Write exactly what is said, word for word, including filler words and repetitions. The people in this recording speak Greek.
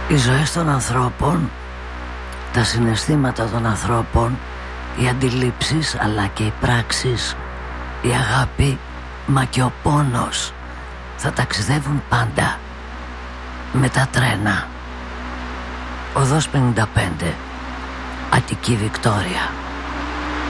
Οι ζωές των ανθρώπων, τα συναισθήματα των ανθρώπων, οι αντιλήψεις αλλά και οι πράξεις, η αγάπη μα και ο πόνος θα ταξιδεύουν πάντα με τα τρένα. Οδός πενήντα πέντε, Αττική Βικτόρια.